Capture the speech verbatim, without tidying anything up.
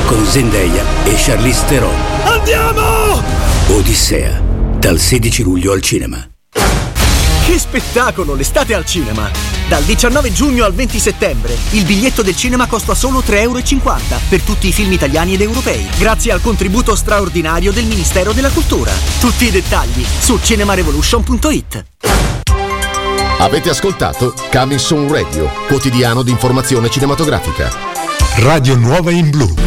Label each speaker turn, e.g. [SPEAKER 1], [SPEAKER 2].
[SPEAKER 1] con Zendaya e Charlize Theron.
[SPEAKER 2] Andiamo!
[SPEAKER 1] Odissea, dal sedici luglio al cinema.
[SPEAKER 2] Che spettacolo, l'estate al cinema! Dal diciannove giugno al venti settembre il biglietto del cinema costa solo tre e cinquanta euro per tutti i film italiani ed europei, grazie al contributo straordinario del Ministero della Cultura. Tutti i dettagli su cinemarevolution punto it.
[SPEAKER 3] Avete ascoltato Coming Soon Radio, quotidiano di informazione cinematografica.
[SPEAKER 4] Radio Nuova in Blu.